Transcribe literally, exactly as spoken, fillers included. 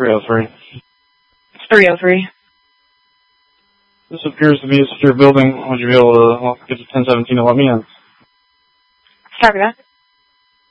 three oh three. It's three oh three. This appears to be a secure building. Would you be able to well, get to ten seventeen to let me in? Copy that.